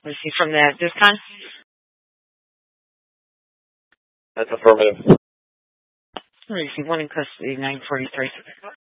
Was he from the DISCON? That's affirmative. Or is he one in custody, 943?